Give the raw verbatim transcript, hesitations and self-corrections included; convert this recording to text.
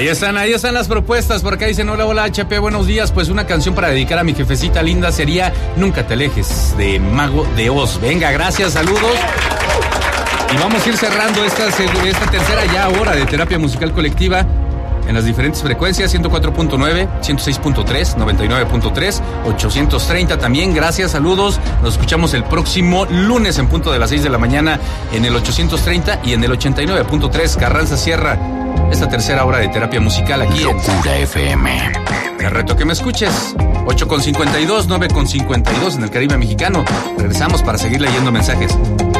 Ahí están, ahí están las propuestas. Por acá dicen, hola, hola, H P, buenos días. Pues una canción para dedicar a mi jefecita linda sería Nunca te alejes, de Mago de Oz. Venga, gracias, saludos. Y vamos a ir cerrando esta, esta tercera ya hora de terapia musical colectiva en las diferentes frecuencias, ciento cuatro punto nueve, ciento seis punto tres, noventa y nueve punto tres, ochocientos treinta también. Gracias, saludos. Nos escuchamos el próximo lunes en punto de las seis de la mañana en el ochocientos treinta y en el ochenta y nueve punto tres. Carranza cierra esta tercera hora de terapia musical aquí en Locura F M. Te reto que me escuches. ocho con cincuenta y dos, nueve con cincuenta y dos en el Caribe mexicano. Regresamos para seguir leyendo mensajes.